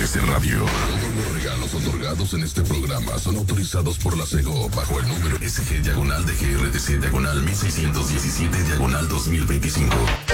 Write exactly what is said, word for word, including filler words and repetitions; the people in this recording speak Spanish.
C Radio. Todos los regalos otorgados en este programa son autorizados por la SEGO bajo el número S G diagonal de G R T C diagonal mil seiscientos diecisiete diagonal dos mil veinticinco.